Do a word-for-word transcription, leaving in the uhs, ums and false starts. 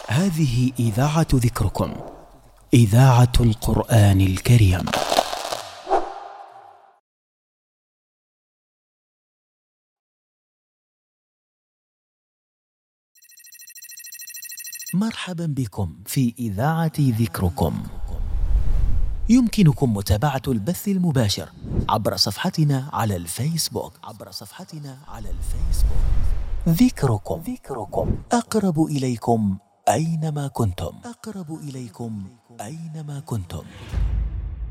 هذه إذاعة ذكركم، إذاعة القرآن الكريم. مرحبا بكم في إذاعة ذكركم. يمكنكم متابعة البث المباشر عبر صفحتنا على الفيسبوك عبر صفحتنا على الفيسبوك ذكركم. ذكركم أقرب إليكم أينما كنتم. أقرب إليكم أينما كنتم.